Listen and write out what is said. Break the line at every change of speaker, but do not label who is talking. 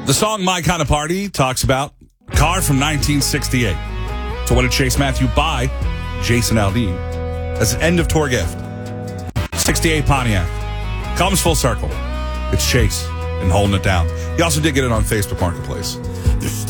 The song My Kind of Party talks about a car from 1968. So what did Chase Matthew buy Jason Aldean as an end-of-tour gift? 68 Pontiac. Comes full circle. It's Chase and holding it down. He also did get it on Facebook Marketplace.